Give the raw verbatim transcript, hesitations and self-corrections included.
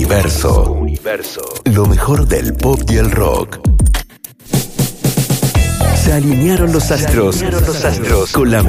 universo. Lo mejor del pop y el rock. Se alinearon los astros con la